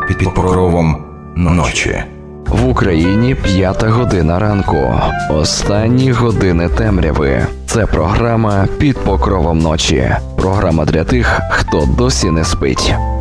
під покровом ночі. В Україні 5 година ранку. Останні години темряви. Це програма «Під покровом ночі». Програма для тих, хто досі не спить.